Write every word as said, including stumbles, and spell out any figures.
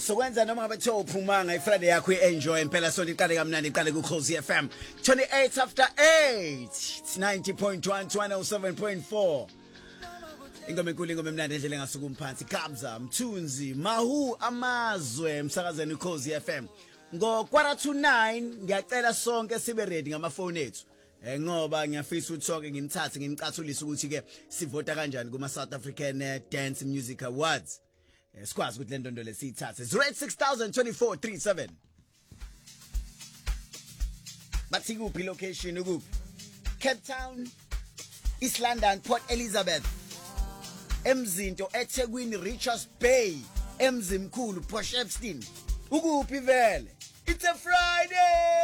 sokwenza noma ngabe kuthiwa uphumanga iFriday yakho ienjoy impela sonto iqale kamnandi iqale ku Khosi F M twenty-eight after eight it's ninety point one to one oh seven point four ingoma enkulu ingoma emnandi endlela engasuka umphansi Kabza Mthunzi Mahu amazwe emsakazweni uKhosi F M ngo quarter to nine ngiyacela sonke sibe ready ngamafoni ethu ngoba ngiyafisa ukuthi sonke ngimthathe ngimcathulise ukuthi ke sivota kanjani kuma South African Dance Music Awards sikwazi ukuthi le ndondo lesithathe zero eight six thousand twenty-four thirty-seven bathi kuphi location ukuphi Cape Town East London Port Elizabeth Emzinto eThekwini Richards Bay Emzimkhulu Potchefstroom ukuphi vele it's a Friday